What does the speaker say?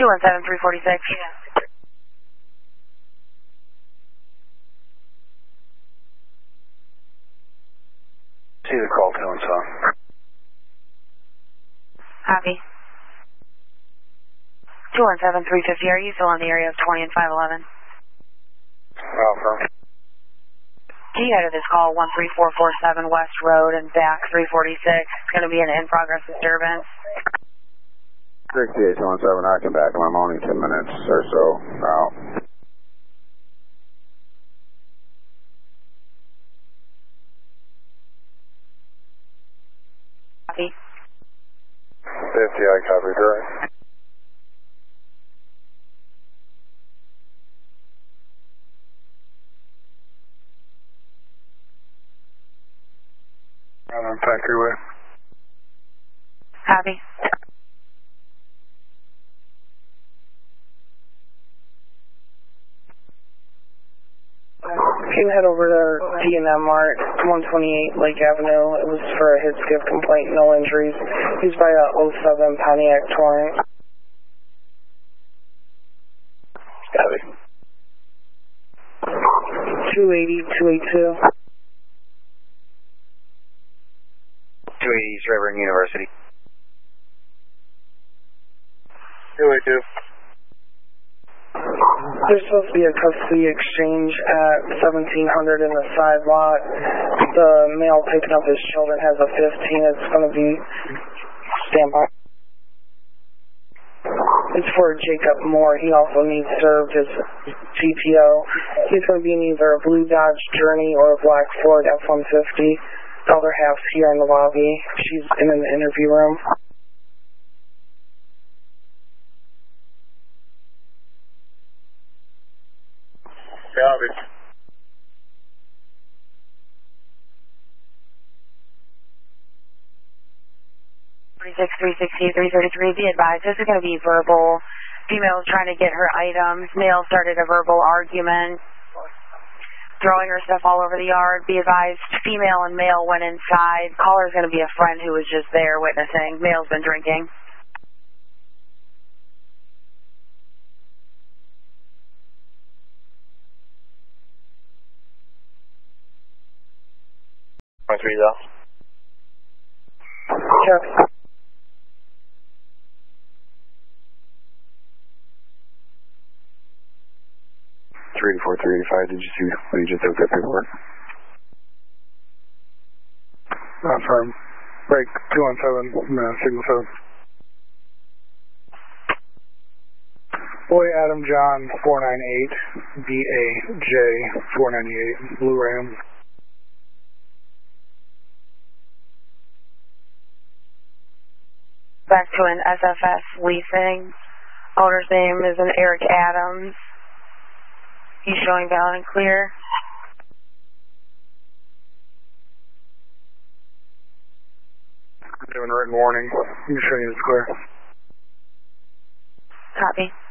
217-346. See the call, 217. Copy. 217-350, are you still in the area of 20 and 511? Alpha. Key out of this call, 13447 West Road and back 346. It's going to be an in-progress disturbance. 6817, I come back. I'm only 10 minutes or so out. Copy. 50, I copy, direct. I'm on Factory Way. Copy. If you head over to D&M Mart, 128 Lake Avenue, it was for a hit skip complaint, no injuries. He's by a 07 Pontiac Torrent. Copy. 280, 282. 280 East River and University. 282. There's supposed to be a custody exchange at 1700 in the side lot. The male picking up his children has a 15. It's going to be standby. It's for Jacob Moore. He also needs served as GPO. He's going to be in either a blue Dodge Journey or a black Ford F-150. The other half's here in the lobby. She's in the interview room. Copy. 360, 333, be advised, this is going to be verbal. Female's trying to get her items. Male started a verbal argument, throwing her stuff all over the yard. Be advised, female and male went inside. Caller's going to be a friend who was just there witnessing. Male's been drinking. My 3 though. Check. 384, 385, did you see when you just took that paperwork? Firm. Break 217, signal 7. Boy Adam John 498, BAJ 498, Blue Ram. Back to an SFS leasing. Owner's name is an Eric Adams. He's showing valid and clear. I'm doing a written warning. I'm showing you it's clear. Copy.